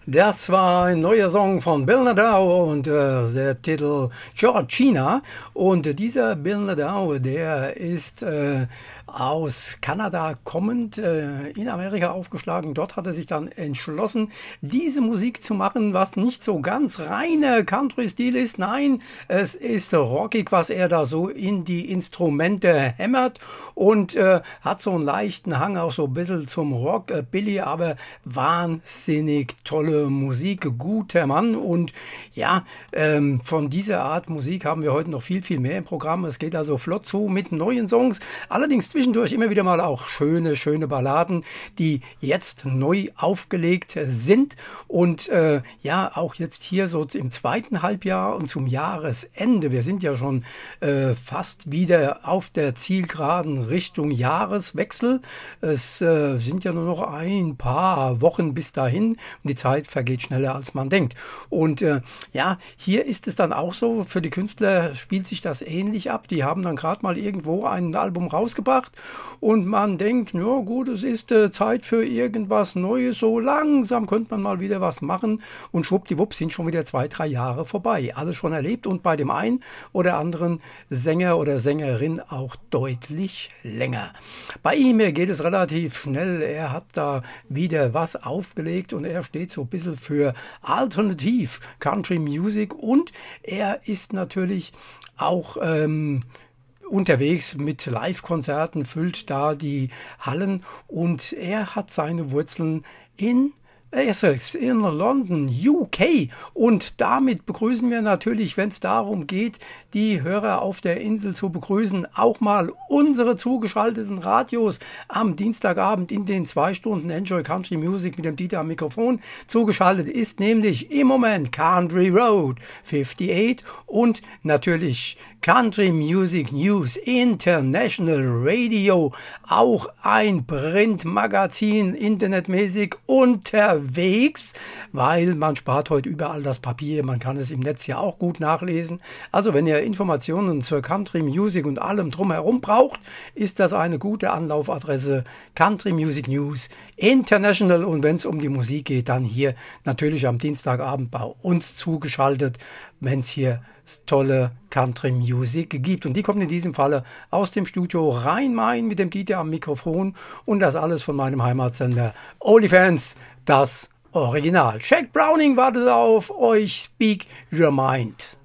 Das war ein neuer Song von Bill Nadeau und der Titel Georgina. Und dieser Bill Nadeau, der ist aus Kanada kommend, in Amerika aufgeschlagen. Dort hat er sich dann entschlossen, diese Musik zu machen, was nicht so ganz reiner Country-Stil ist. Nein, es ist rockig, was er da so in die Instrumente hämmert und hat so einen leichten Hang auch so ein bisschen zum Rock-Billy, aber wahnsinnig tolle Musik, guter Mann. Und ja, von dieser Art Musik haben wir heute noch viel, viel mehr im Programm. Es geht also flott zu mit neuen Songs, allerdings zwischendurch immer wieder mal auch schöne Balladen, die jetzt neu aufgelegt sind und ja, auch jetzt hier so im zweiten Halbjahr und zum Jahresende, wir sind ja schon fast wieder auf der Zielgeraden Richtung Jahreswechsel. Es sind ja nur noch ein paar Wochen bis dahin und die Zeit vergeht schneller als man denkt. Und ja, hier ist es dann auch so, für die Künstler spielt sich das ähnlich ab. Die haben dann gerade mal irgendwo ein Album rausgebracht und man denkt, ja gut, es ist Zeit für irgendwas Neues, so langsam könnte man mal wieder was machen und schwuppdiwupp sind schon wieder 2-3 Jahre vorbei. Alles schon erlebt und bei dem einen oder anderen Sänger oder Sängerin auch deutlich länger. Bei ihm geht es relativ schnell, er hat da wieder was aufgelegt und er steht so ein bisschen für Alternativ Country Music und er ist natürlich auch unterwegs mit Live-Konzerten, füllt da die Hallen und er hat seine Wurzeln in Essex, in London, UK. Und damit begrüßen wir natürlich, wenn es darum geht, die Hörer auf der Insel zu begrüßen, auch mal unsere zugeschalteten Radios am Dienstagabend in den 2 Stunden Enjoy Country Music mit dem Dieter am Mikrofon. Zugeschaltet ist nämlich im Moment Country Road 58 und natürlich Country Music News International Radio, auch ein Printmagazin internetmäßig unterwegs, weil man spart heute überall das Papier, man kann es im Netz ja auch gut nachlesen. Also wenn ihr Informationen zur Country Music und allem drumherum braucht, ist das eine gute Anlaufadresse, Country Music News International. Und wenn es um die Musik geht, dann hier natürlich am Dienstagabend bei uns zugeschaltet, wenn es hier tolle Country Music gibt. Und die kommt in diesem Falle aus dem Studio Rhein-Main mit dem Dieter am Mikrofon und das alles von meinem Heimatsender OnlyFans, das Original. Shaq Browning wartet auf euch, Speak Your Mind.